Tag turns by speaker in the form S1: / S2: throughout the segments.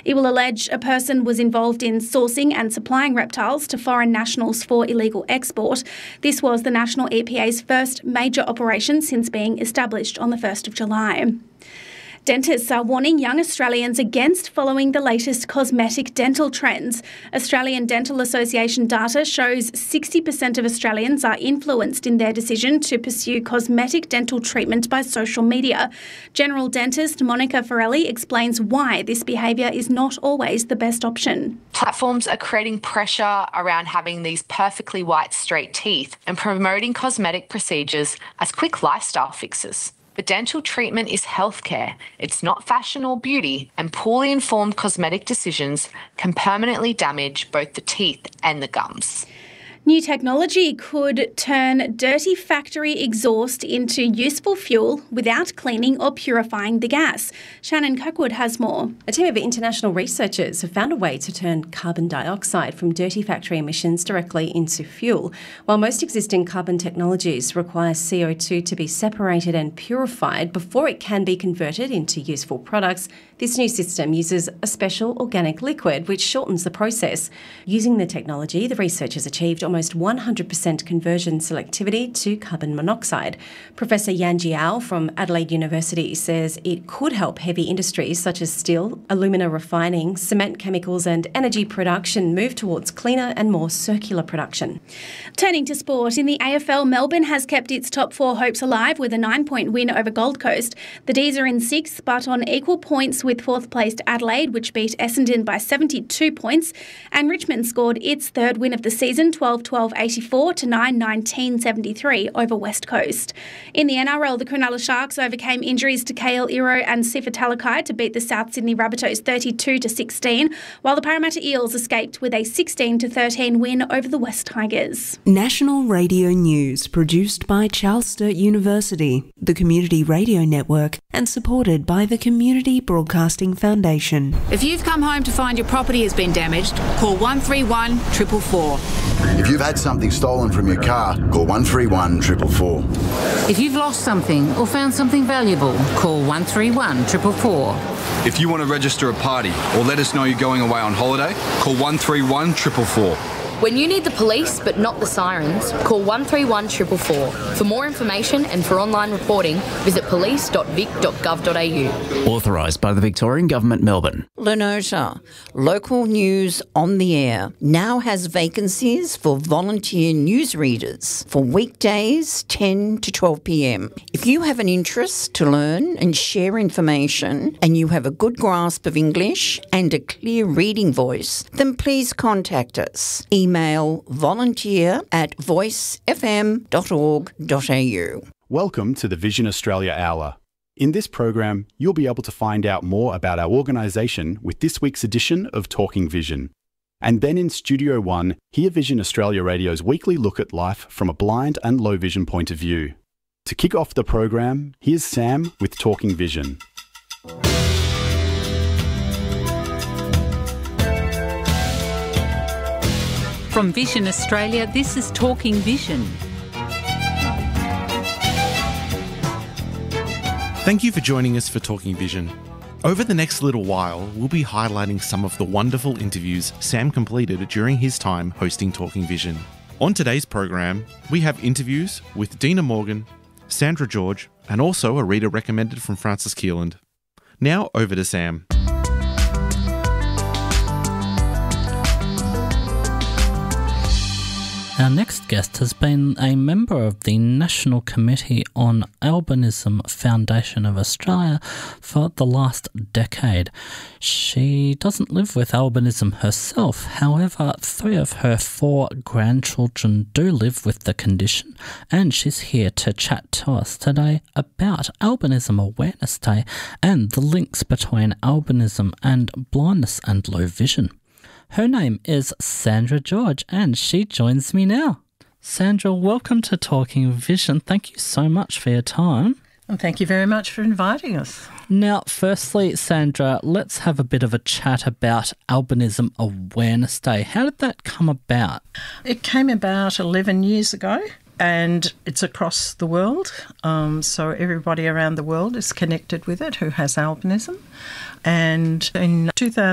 S1: It will allege a person was involved in sourcing and supplying reptiles to foreign nationals for illegal export. This was the National EPA's first major operation since being established on the 1st of July. Dentists are warning young Australians against following the latest cosmetic dental trends. Australian Dental Association data shows 60% of Australians are influenced in their decision to pursue cosmetic dental treatment by social media. General dentist Monica Farrelly explains why this behaviour is not always the best option.
S2: Platforms are creating pressure around having these perfectly white, straight teeth and promoting cosmetic procedures as quick lifestyle fixes. But dental treatment is healthcare. It's not fashion or beauty, and poorly informed cosmetic decisions can permanently damage both the teeth and the gums.
S1: New technology could turn dirty factory exhaust into useful fuel without cleaning or purifying the gas. Shannon Cockwood has more.
S3: A team of international researchers have found a way to turn carbon dioxide from dirty factory emissions directly into fuel. While most existing carbon technologies require CO2 to be separated and purified before it can be converted into useful products, this new system uses a special organic liquid which shortens the process. Using the technology, the researchers achieved almost 100% conversion selectivity to carbon monoxide. Professor Yan Jiao from Adelaide University says it could help heavy industries such as steel, alumina refining, cement chemicals and energy production move towards cleaner and more circular production.
S1: Turning to sport, in the AFL, Melbourne has kept its top four hopes alive with a 9-point win over Gold Coast. The D's are in sixth but on equal points with fourth-placed Adelaide, which beat Essendon by 72 points, and Richmond scored its third win of the season, 12-12-84 to 9-19-73 over West Coast. In the NRL, the Cronulla Sharks overcame injuries to Kale Iro and Sifa Talakai to beat the South Sydney Rabbitohs 32-16, while the Parramatta Eels escaped with a 16-13 win over the West Tigers.
S4: National Radio News, produced by Charles Sturt University, the Community Radio Network, and supported by the Community Broadcasting Foundation.
S5: If you've come home to find your property has been damaged, call 131 444.
S6: If you've had something stolen from your car, call 131 444.
S5: If you've lost something or found something valuable, call 131 444.
S7: If you want to register a party or let us know you're going away on holiday, call 131 444.
S8: When you need the police but not the sirens, call 131 444. For more information and for online reporting, visit police.vic.gov.au.
S9: Authorised by the Victorian Government, Melbourne.
S10: Leonota, local news on the air, now has vacancies for volunteer newsreaders for weekdays 10 to 12 p.m. If you have an interest to learn and share information and you have a good grasp of English and a clear reading voice, then please contact us. Email volunteer@voicefm.org.au.
S11: Welcome to the Vision Australia Hour. In this program, you'll be able to find out more about our organisation with this week's edition of Talking Vision. And then in Studio One, hear Vision Australia Radio's weekly look at life from a blind and low vision point of view. To kick off the program, here's Sam with Talking Vision.
S12: From Vision Australia, this is Talking Vision.
S13: Thank you for joining us for Talking Vision. Over the next little while, we'll be highlighting some of the wonderful interviews Sam completed during his time hosting Talking Vision. On today's program, we have interviews with Dina Morgan, Sandra George, and also a reader recommended from Francis Keeland. Now over to Sam.
S14: Our next guest has been a member of the National Committee on Albinism Foundation of Australia for the last decade. She doesn't live with albinism herself, however, 3 of her 4 grandchildren do live with the condition, and she's here to chat to us today about Albinism Awareness Day and the links between albinism and blindness and low vision. Her name is Sandra George, and she joins me now. Sandra, welcome to Talking Vision. Thank you so much for your time.
S15: And thank you very much for inviting us.
S14: Now, firstly, Sandra, let's have a bit of a chat about Albinism Awareness Day. How did that come about?
S15: It came about 11 years ago, and it's across the world. So everybody around the world is connected with it who has albinism. And in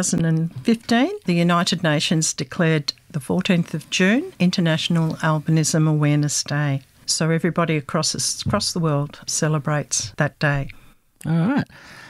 S15: 2015, the United Nations declared the 14th of June International Albinism Awareness Day. So everybody across the world celebrates that day.
S14: All right.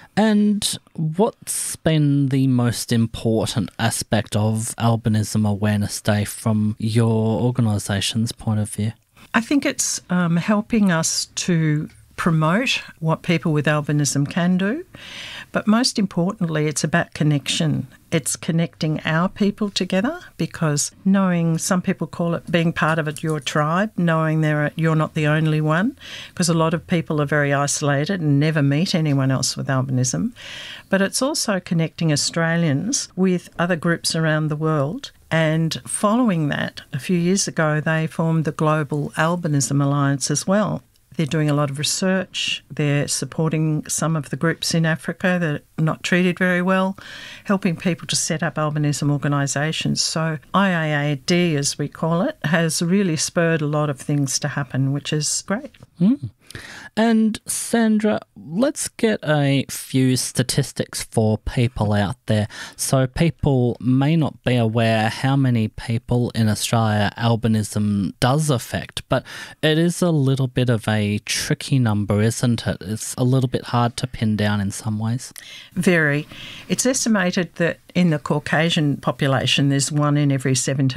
S14: And what's been the most important aspect of Albinism Awareness Day from your organisation's point of view?
S15: I think it's helping us to promote what people with albinism can do, but most importantly, it's about connection. It's connecting our people together, because knowing, some people call it being part of your tribe, knowing you're not the only one, because a lot of people are very isolated and never meet anyone else with albinism. But it's also connecting Australians with other groups around the world. And following that, a few years ago, they formed the Global Albinism Alliance as well. They're doing a lot of research. They're supporting some of the groups in Africa that are not treated very well, helping people to set up albinism organisations. So IAAD, as we call it, has really spurred a lot of things to happen, which is great.
S14: Mm. And Sandra, let's get a few statistics for people out there. So people may not be aware how many people in Australia albinism does affect, but it is a little bit of a tricky number, isn't it? It's a little bit hard to pin down in some ways.
S15: Very. It's estimated that in the Caucasian population, there's 1 in every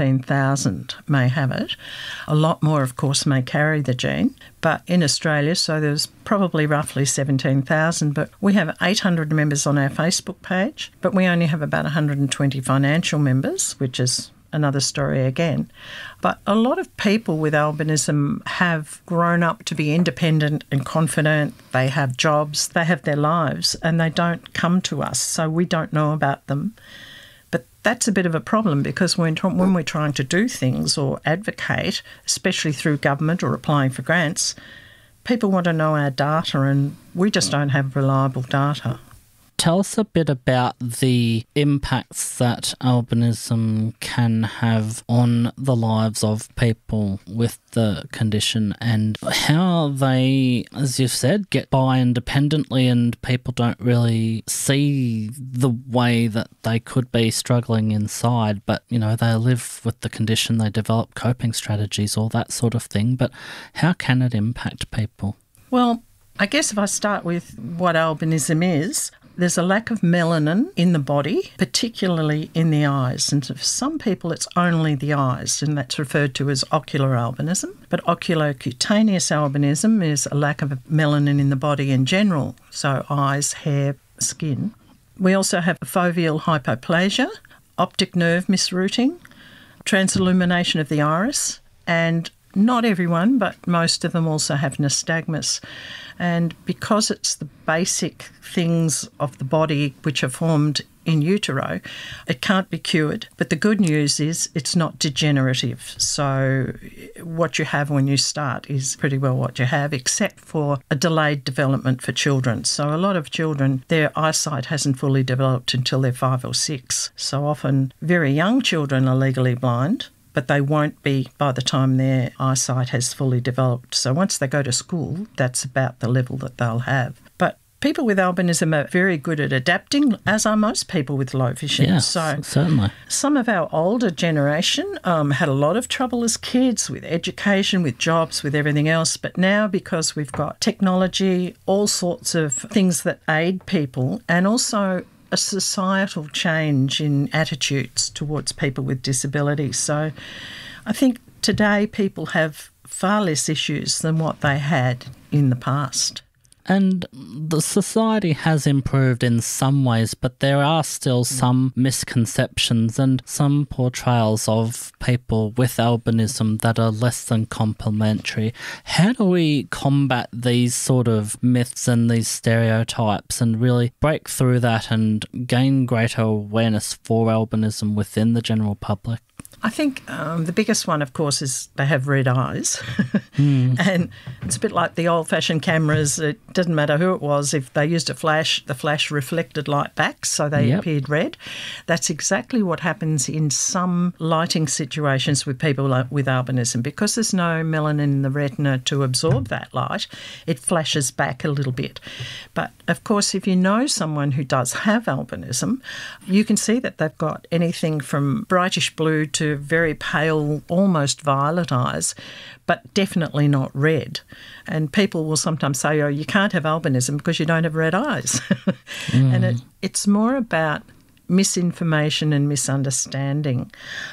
S15: 17,000 may have it. A lot more, of course, may carry the gene. But in Australia, so there's probably roughly 17,000, but we have 800 members on our Facebook page, but we only have about 120 financial members, which is another story again. But a lot of people with albinism have grown up to be independent and confident. They have jobs, they have their lives, and they don't come to us, so we don't know about them. But that's a bit of a problem, because when we're trying to do things or advocate, especially through government or applying for grants, people want to know our data, and we just don't have reliable data.
S14: Tell us a bit about the impacts that albinism can have on the lives of people with the condition, and how they, as you've said, get by independently, and people don't really see the way that they could be struggling inside, but, you know, they live with the condition, they develop coping strategies, all that sort of thing. But how can it impact people?
S15: Well, I guess if I start with what albinism is, there's a lack of melanin in the body, particularly in the eyes. And for some people, it's only the eyes, and that's referred to as ocular albinism. But oculocutaneous albinism is a lack of melanin in the body in general, so eyes, hair, skin. We also have foveal hypoplasia, optic nerve misrouting, transillumination of the iris, and not everyone, but most of them also have nystagmus. And because it's the basic things of the body which are formed in utero, it can't be cured. But the good news is it's not degenerative. So what you have when you start is pretty well what you have, except for a delayed development for children. So a lot of children, their eyesight hasn't fully developed until they're 5 or 6. So often very young children are legally blind, but they won't be by the time their eyesight has fully developed. So once they go to school, that's about the level that they'll have. But people with albinism are very good at adapting, as are most people with low vision.
S14: Yes,
S15: so
S14: certainly.
S15: Some of our older generation had a lot of trouble as kids with education, with jobs, with everything else. But now, because we've got technology, all sorts of things that aid people, and also a societal change in attitudes towards people with disabilities. So I think today people have far less issues than what they had in the past.
S14: And the society has improved in some ways, but there are still some misconceptions and some portrayals of people with albinism that are less than complimentary. How do we combat these sort of myths and these stereotypes and really break through that and gain greater awareness for albinism within the general public?
S15: I think the biggest one, of course, is they have red eyes. And it's a bit like the old-fashioned cameras. It didn't matter who it was. If they used a flash, the flash reflected light back, so they appeared red. That's exactly what happens in some lighting situations with people with albinism. Because there's no melanin in the retina to absorb that light, it flashes back a little bit. But, of course, if you know someone who does have albinism, you can see that they've got anything from brightish blue to very pale, almost violet eyes, but definitely not red. And people will sometimes say, oh, you can't have albinism because you don't have red eyes. And it's more about misinformation and misunderstanding.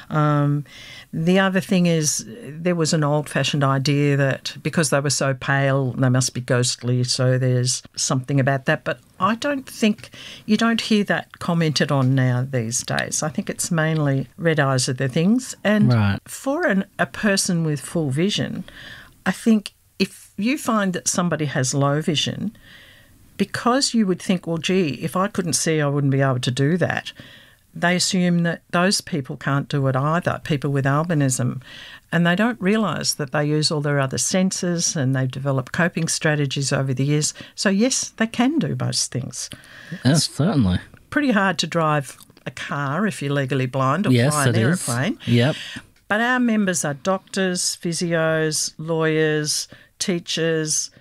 S15: The other thing is there was an old-fashioned idea that because they were so pale, they must be ghostly, so there's something about that. But I don't think you don't hear that commented on now these days. I think it's mainly red eyes are the things. And for a person with full vision, I think if you find that somebody has low vision, because you would think, well, gee, if I couldn't see, I wouldn't be able to do that. They assume that those people can't do it either, people with albinism. And they don't realise that they use all their other senses and they've developed coping strategies over the years. So, yes, they can do most things.
S14: Yes, certainly.
S15: Pretty hard to drive a car if you're legally blind or fly an aeroplane.
S14: Yep.
S15: But our members are doctors, physios, lawyers, teachers,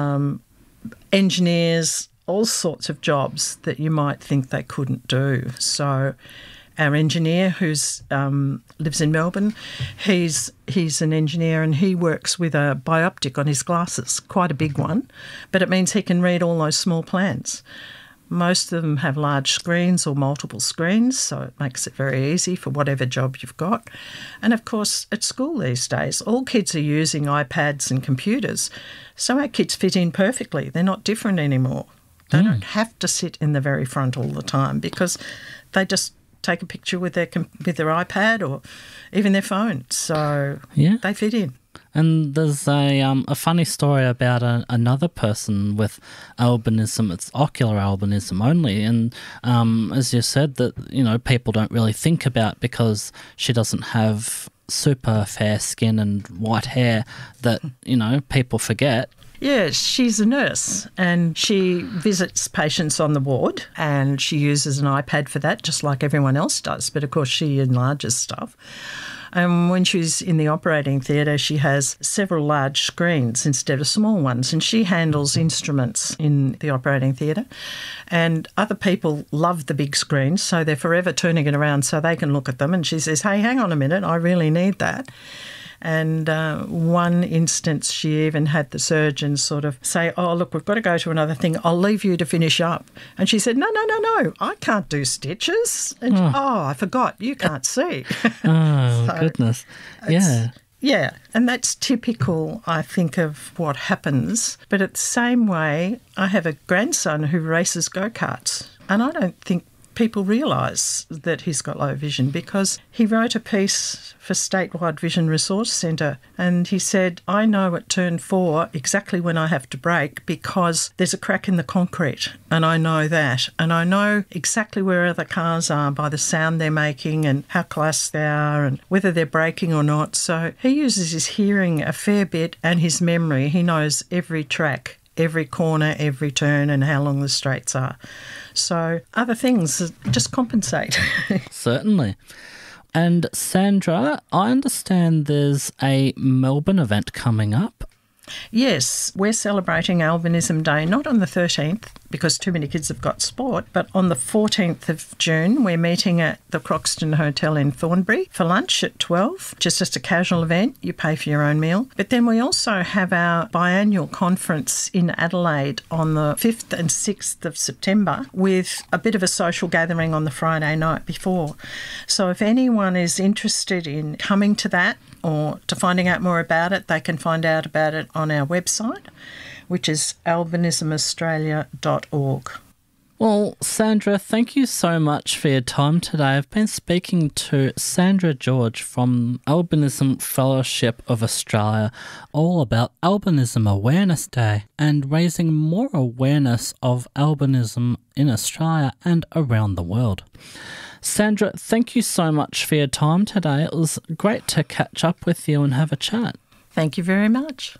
S15: engineers, all sorts of jobs that you might think they couldn't do. So our engineer who's lives in Melbourne, he's an engineer and he works with a bioptic on his glasses, quite a big one, but it means he can read all those small plans. Most of them have large screens or multiple screens, so it makes it very easy for whatever job you've got. And, of course, at school these days, all kids are using iPads and computers, so our kids fit in perfectly. They're not different anymore. They don't have to sit in the very front all the time because they just take a picture with their iPad or even their phone, so they fit in.
S14: And there's a funny story about another person with albinism. It's ocular albinism only, and as you said, that people don't really think about because she doesn't have super fair skin and white hair. That people forget.
S15: Yes, she's a nurse and she visits patients on the ward and she uses an iPad for that, just like everyone else does. But, of course, she enlarges stuff. And when she's in the operating theatre, she has several large screens instead of small ones, and she handles instruments in the operating theatre. And other people love the big screens, so they're forever turning it around so they can look at them. And she says, hey, hang on a minute, I really need that. And one instance, she even had the surgeon sort of say, oh, look, we've got to go to another thing. I'll leave you to finish up. And she said, no, I can't do stitches. And I forgot, you can't see.
S14: Oh, so goodness. Yeah.
S15: Yeah, and that's typical, I think, of what happens. But at the same way, I have a grandson who races go-karts, and I don't think people realise that he's got low vision because he wrote a piece for Statewide Vision Resource Centre and he said, I know at turn 4 exactly when I have to brake because there's a crack in the concrete and I know that. And I know exactly where other cars are by the sound they're making and how close they are and whether they're braking or not. So he uses his hearing a fair bit and his memory. He knows every track, every corner, every turn and how long the straights are. So other things just compensate.
S14: Certainly. And Sandra, I understand there's a Melbourne event coming up.
S15: Yes, we're celebrating Albinism Day, not on the 13th because too many kids have got sport, but on the 14th of June we're meeting at the Croxton Hotel in Thornbury for lunch at 12, just a casual event, you pay for your own meal. But then we also have our biannual conference in Adelaide on the 5th and 6th of September with a bit of a social gathering on the Friday night before. So if anyone is interested in coming to that, or to finding out more about it, they can find out about it on our website, which is albinismaustralia.org.
S14: Well, Sandra, thank you so much for your time today. I've been speaking to Sandra George from Albinism Fellowship of Australia, all about Albinism Awareness Day and raising more awareness of albinism in Australia and around the world. Sandra, thank you so much for your time today. It was great to catch up with you and have a chat.
S15: Thank you very much.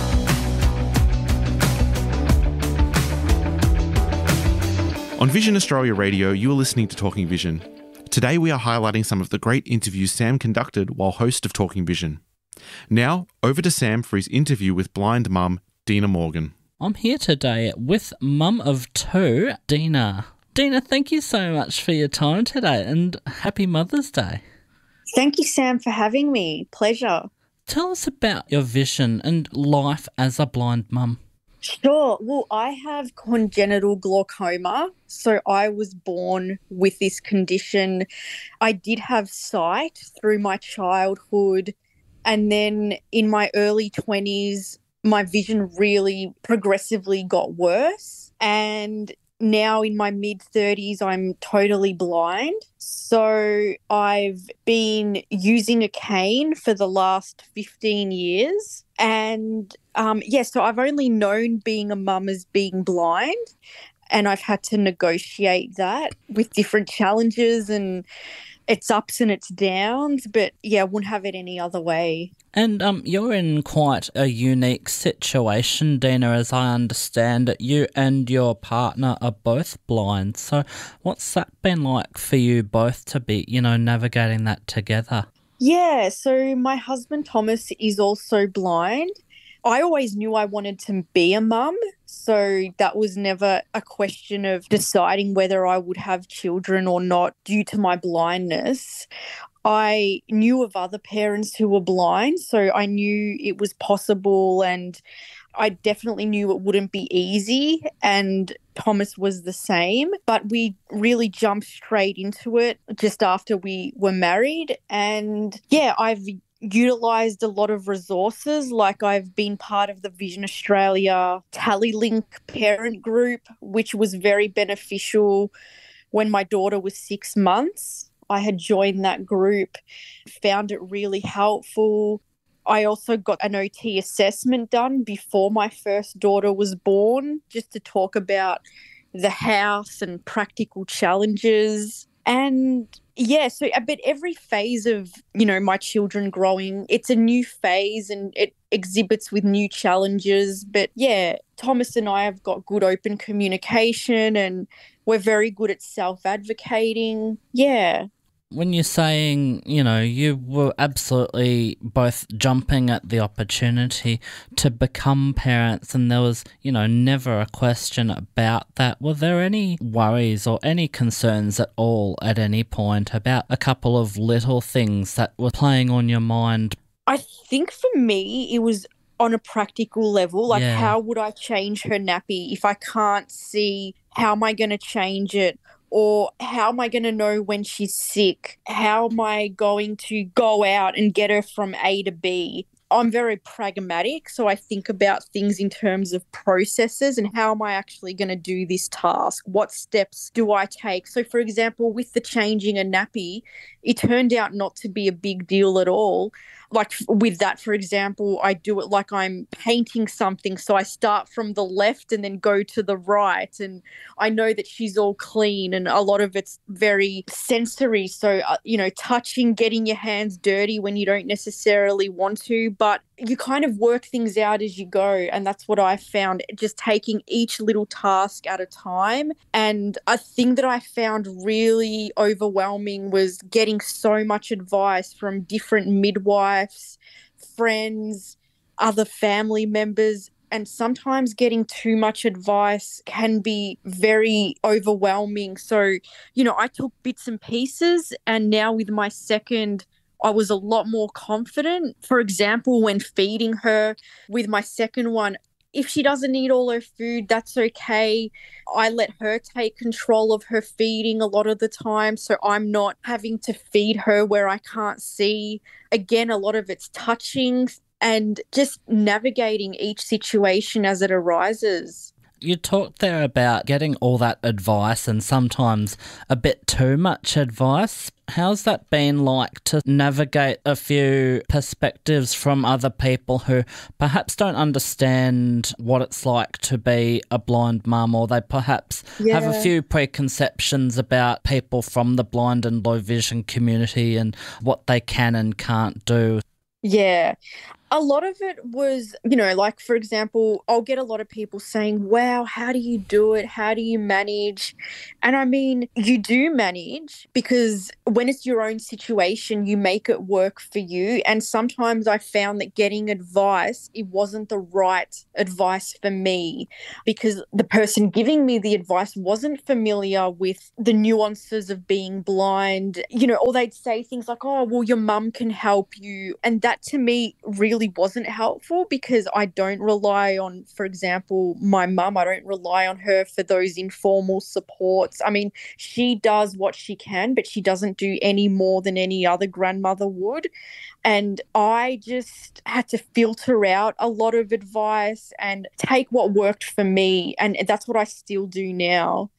S13: On Vision Australia Radio, you are listening to Talking Vision. Today we are highlighting some of the great interviews Sam conducted while host of Talking Vision. Now, over to Sam for his interview with blind mum, Dina Morgan.
S14: I'm here today with mum of two, Dina. Dina, thank you so much for your time today and happy Mother's Day.
S16: Thank you, Sam, for having me. Pleasure.
S14: Tell us about your vision and life as a blind mum.
S16: Sure. Well, I have congenital glaucoma, so I was born with this condition. I did have sight through my childhood, and then in my early 20s, my vision really progressively got worse. And now in my mid-30s, I'm totally blind. So I've been using a cane for the last 15 years. And so I've only known being a mum as being blind. And I've had to negotiate that with different challenges and its ups and its downs. But yeah, I wouldn't have it any other way.
S14: And you're in quite a unique situation, Dina, as I understand it. You and your partner are both blind. So what's that been like for you both to be, navigating that together?
S16: Yeah, so my husband Thomas is also blind. I always knew I wanted to be a mum, so that was never a question of deciding whether I would have children or not due to my blindness. I knew of other parents who were blind, so I knew it was possible, and I definitely knew it wouldn't be easy, and Thomas was the same. But we really jumped straight into it just after we were married. And yeah, I've utilised a lot of resources, like I've been part of the Vision Australia TallyLink parent group, which was very beneficial when my daughter was 6 months. I had joined that group, found it really helpful. I also got an OT assessment done before my first daughter was born, just to talk about the house and practical challenges. And yeah, so but every phase of, my children growing, it's a new phase and it exhibits with new challenges. But yeah, Thomas and I have got good open communication and we're very good at self-advocating. Yeah.
S14: When you're saying, you were absolutely both jumping at the opportunity to become parents and there was, never a question about that, were there any worries or any concerns at all at any point about a couple of little things that were playing on your mind?
S16: I think for me, it was on a practical level, how would I change her nappy if I can't see? How am I going to change it? Or how am I going to know when she's sick? How am I going to go out and get her from A to B? I'm very pragmatic, so I think about things in terms of processes and how am I actually going to do this task? What steps do I take? So, for example, with the changing a nappy, it turned out not to be a big deal at all. Like with that, for example, I do it like I'm painting something. So I start from the left and then go to the right. And I know that she's all clean and a lot of it's very sensory. So, touching, getting your hands dirty when you don't necessarily want to. But you kind of work things out as you go. And that's what I found, just taking each little task at a time. And a thing that I found really overwhelming was getting so much advice from different midwives, friends, other family members. And sometimes getting too much advice can be very overwhelming. So, I took bits and pieces, and now with my second, I was a lot more confident. For example, when feeding her with my second one, if she doesn't eat all her food, that's okay. I let her take control of her feeding a lot of the time, so I'm not having to feed her where I can't see. Again, a lot of it's touching and just navigating each situation as it arises.
S14: You talked there about getting all that advice and sometimes a bit too much advice. How's that been like to navigate a few perspectives from other people who perhaps don't understand what it's like to be a blind mum, or they perhaps have a few preconceptions about people from the blind and low vision community and what they can and can't do?
S16: Yeah. A lot of it was, like, for example, I'll get a lot of people saying, wow, how do you do it? How do you manage? And I mean, you do manage, because when it's your own situation, you make it work for you. And sometimes I found that getting advice, it wasn't the right advice for me, because the person giving me the advice wasn't familiar with the nuances of being blind, or they'd say things like, oh, well, your mum can help you. And that to me really wasn't helpful, because I don't rely on, for example, my mum. I don't rely on her for those informal supports. I mean, she does what she can, but she doesn't do any more than any other grandmother would. And I just had to filter out a lot of advice and take what worked for me. And that's what I still do now.